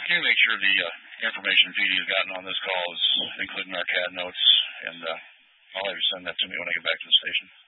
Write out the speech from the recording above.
can you make sure the information feed you've gotten on this call is including our CAD notes, and I'll have you send that to me when I get back to the station.